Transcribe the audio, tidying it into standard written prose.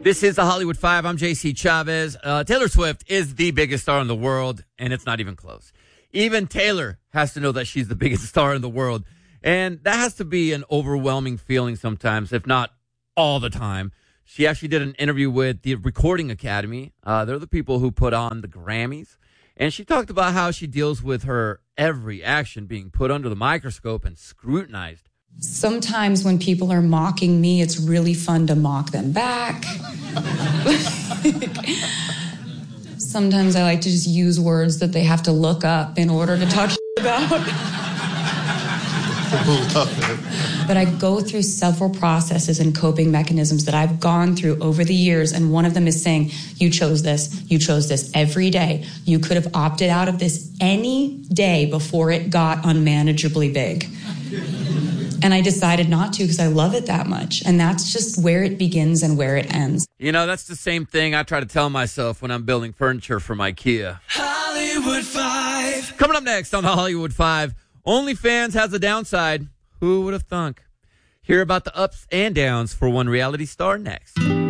This is the Hollywood Five. I'm JC Chavez. Taylor Swift is the biggest star in the world, and it's not even close. Even Taylor has to know that she's the biggest star in the world. And that has to be an overwhelming feeling sometimes, if not all the time. She actually did an interview with the Recording Academy. They're the people who put on the Grammys. And she talked about how she deals with her every action being put under the microscope and scrutinized. Sometimes when people are mocking me, it's really fun to mock them back. Sometimes I like to just use words that they have to look up in order to talk about. But I go through several processes and coping mechanisms that I've gone through over the years, and one of them is saying, you chose this every day. You could have opted out of this any day before it got unmanageably big. And I decided not to because I love it that much. And that's just where it begins and where it ends. You know, that's the same thing I try to tell myself when I'm building furniture from IKEA. Hollywood Five. Coming up next on the Hollywood Five, OnlyFans has a downside. Who would have thunk? Hear about the ups and downs for one reality star next.